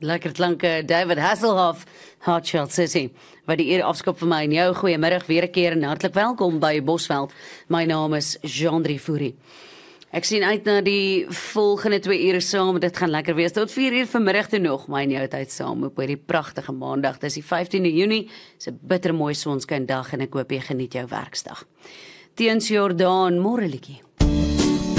Lekker klanke, David Hasselhoff, Heartshell City. Wat die eer afskop vir my en jou, goeiemiddag weer 'n keer en hartlik welkom by Bosveld. My naam is Jean-Drie Fourie. Ek sien uit na die volgende 2 ure saam, dit gaan lekker wees, tot 4 uur vanmiddag toe nog, my en jou tyd saam op hierdie pragtige maandag, dis die 15de Junie, dis 'n bittermooi sonskyn dag en ek hoop jy geniet jou werksdag. Teens Jordaan, môre liedjie.